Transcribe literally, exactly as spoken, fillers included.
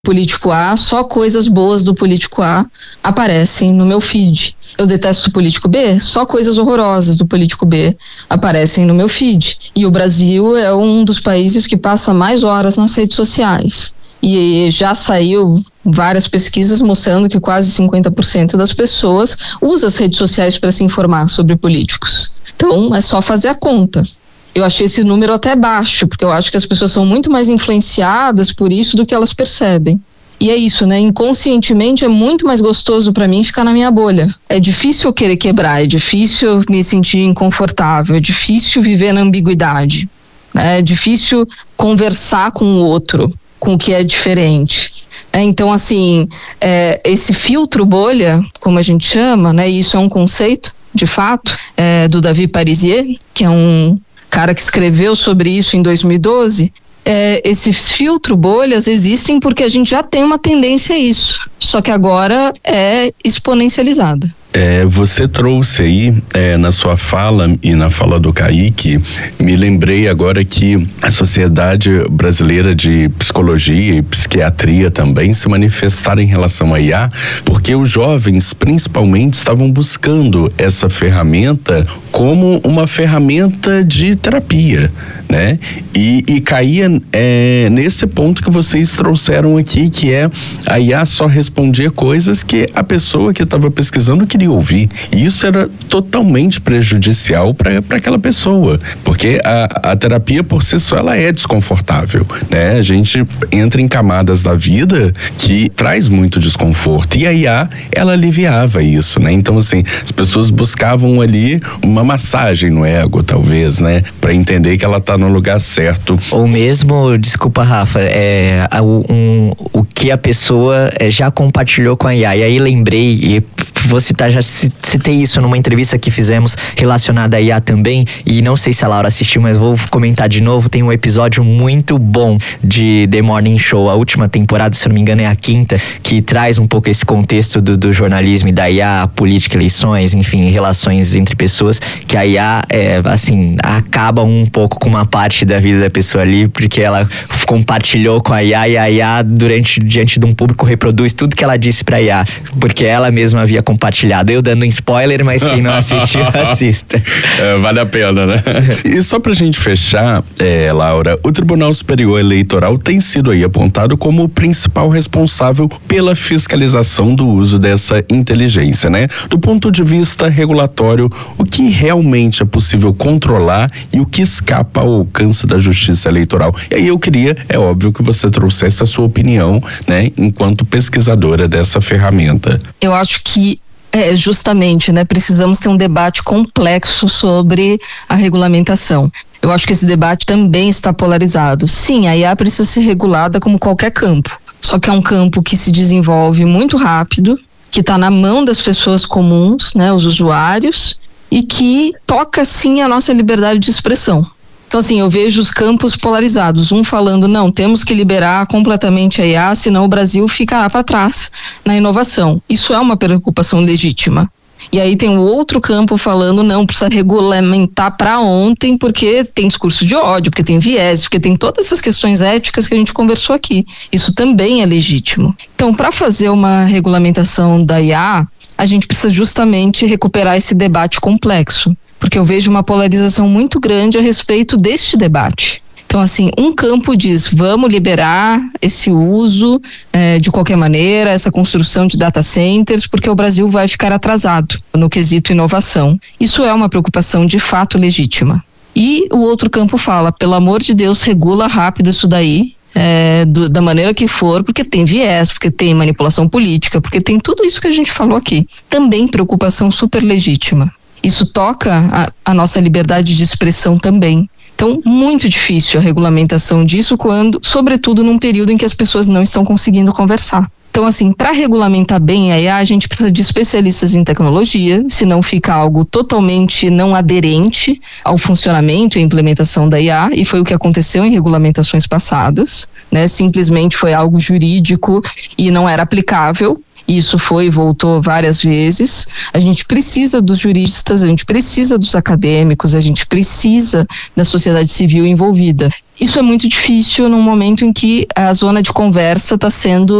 político A, só coisas boas do político A aparecem no meu feed. Eu detesto o político B, só coisas horrorosas do político B aparecem no meu feed. E o Brasil é um dos países que passa mais horas nas redes sociais. E já saiu várias pesquisas mostrando que quase cinquenta por cento das pessoas usa as redes sociais para se informar sobre políticos. Então, é só fazer a conta. Eu achei esse número até baixo, porque eu acho que as pessoas são muito mais influenciadas por isso do que elas percebem. E é isso, né? Inconscientemente é muito mais gostoso para mim ficar na minha bolha. É difícil eu querer quebrar, é difícil eu me sentir inconfortável, é difícil viver na ambiguidade. É difícil conversar com o outro, com o que é diferente. É, então, assim, é, esse filtro bolha, como a gente chama, né? Isso é um conceito, de fato, é, do Davi Parisier, que é um cara que escreveu sobre isso em dois mil e doze, é, esses filtro bolhas existem porque a gente já tem uma tendência a isso, só que agora é exponencializada. É, você trouxe aí é, na sua fala e na fala do Kaique, me lembrei agora que a Sociedade Brasileira de Psicologia e Psiquiatria também se manifestaram em relação à I A, porque os jovens principalmente estavam buscando essa ferramenta como uma ferramenta de terapia, né? E, e caía é, nesse ponto que vocês trouxeram aqui, que é a I A só respondia coisas que a pessoa que estava pesquisando queria ouvir. E isso era totalmente prejudicial para aquela pessoa, porque a, a terapia por si só ela é desconfortável, né? A gente entra em camadas da vida que traz muito desconforto, e a I A ela aliviava isso, né? Então assim, as pessoas buscavam ali uma massagem no ego, talvez, né? Para entender que ela tá no lugar certo. Ou mesmo, desculpa Rafa, é, um, o que a pessoa já compartilhou com a I A. E aí lembrei, e vou citar, já citei isso numa entrevista que fizemos relacionada à I A também, e não sei se a Laura assistiu, mas vou comentar de novo. Tem um episódio muito bom de The Morning Show, a última temporada, se não me engano é a quinta, que traz um pouco esse contexto do, do jornalismo e da I A, política, eleições, enfim, relações entre pessoas, que a I A, é, assim, acaba um pouco com uma parte da vida da pessoa ali, porque ela compartilhou com a I A, e a I A, durante, diante de um público, reproduz tudo que ela disse pra I A, porque ela mesma havia compartilhado. Eu dando um spoiler, mas quem não assistiu, assista. É, vale a pena, né? E só pra gente fechar, é, Laura, o Tribunal Superior Eleitoral tem sido aí apontado como o principal responsável pela fiscalização do uso dessa inteligência, né? Do ponto de vista regulatório, o que realmente é possível controlar e o que escapa ao alcance da Justiça Eleitoral? E aí eu queria, é óbvio, que você trouxesse a sua opinião, né, enquanto pesquisadora dessa ferramenta. Eu acho que É, justamente, né? Precisamos ter um debate complexo sobre a regulamentação. Eu acho que esse debate também está polarizado. Sim, a I A precisa ser regulada como qualquer campo. Só que é um campo que se desenvolve muito rápido, que está na mão das pessoas comuns, né? Os usuários, e que toca sim a nossa liberdade de expressão. Então, assim, eu vejo os campos polarizados, um falando, não, temos que liberar completamente a I A, senão o Brasil ficará para trás na inovação. Isso é uma preocupação legítima. E aí tem o outro campo falando, não, precisa regulamentar para ontem, porque tem discurso de ódio, porque tem viés, porque tem todas essas questões éticas que a gente conversou aqui. Isso também é legítimo. Então, para fazer uma regulamentação da I A, a gente precisa justamente recuperar esse debate complexo, porque eu vejo uma polarização muito grande a respeito deste debate. Então, assim, um campo diz, vamos liberar esse uso é, de qualquer maneira, essa construção de data centers, porque o Brasil vai ficar atrasado no quesito inovação. Isso é uma preocupação de fato legítima. E o outro campo fala, pelo amor de Deus, regula rápido isso daí, É, do, da maneira que for, porque tem viés, porque tem manipulação política, porque tem tudo isso que a gente falou aqui. Também preocupação super legítima. Isso toca a, a nossa liberdade de expressão também. Então, muito difícil a regulamentação disso, quando, sobretudo num período em que as pessoas não estão conseguindo conversar. Então, assim, para regulamentar bem a I A, a gente precisa de especialistas em tecnologia, senão fica algo totalmente não aderente ao funcionamento e implementação da I A, e foi o que aconteceu em regulamentações passadas, né? Simplesmente foi algo jurídico e não era aplicável. Isso foi e voltou várias vezes. A gente precisa dos juristas, a gente precisa dos acadêmicos, a gente precisa da sociedade civil envolvida. Isso é muito difícil num momento em que a zona de conversa está sendo